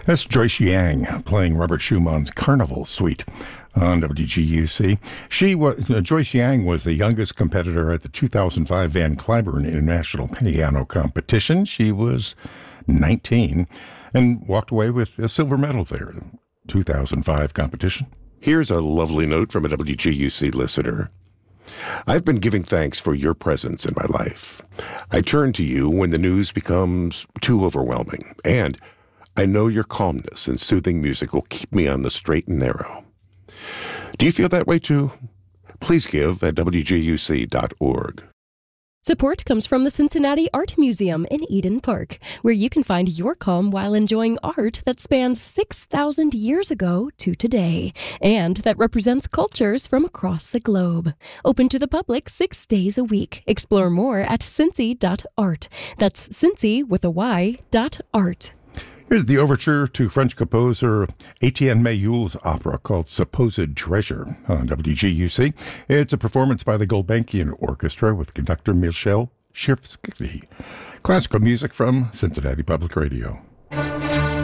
That's Joyce Yang playing Robert Schumann's Carnival Suite on WGUC. Joyce Yang was the youngest competitor at the 2005 Van Cliburn International Piano Competition. She was 19 and walked away with a silver medal there in the 2005 competition. Here's a lovely note from a WGUC listener. I've been giving thanks for your presence in my life. I turn to you when the news becomes too overwhelming, and I know your calmness and soothing music will keep me on the straight and narrow. Do you feel that way too? Please give at WGUC.org. Support comes from the Cincinnati Art Museum in Eden Park, where you can find your calm while enjoying art that spans 6,000 years ago to today, and that represents cultures from across the globe. Open to the public 6 days a week. Explore more at cincy.art. That's Cincy with a Y.art. Here's the overture to French composer Etienne Mayul's opera called Supposed Treasure on WGUC. It's a performance by the Gulbenkian Orchestra with conductor Michel Shifsky. Classical music from Cincinnati Public Radio.